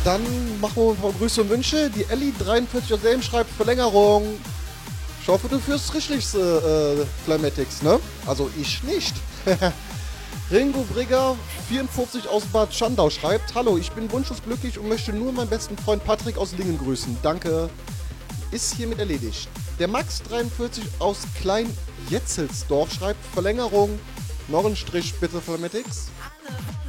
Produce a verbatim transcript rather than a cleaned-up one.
Dann machen wir ein paar Grüße und Wünsche. Die Ellie dreiundvierzig aus Selm schreibt Verlängerung. Ich hoffe, du führst richtig äh, Flamatics, ne? Also ich nicht. Ringo Brigger vierundfünfzig aus Bad Schandau schreibt: Hallo, ich bin wunschlos glücklich und möchte nur meinen besten Freund Patrick aus Lingen grüßen. Danke. Ist hiermit erledigt. Der Max dreiundvierzig aus Klein Jetzelsdorf schreibt Verlängerung. Noch ein Strich bitte, Flamatics.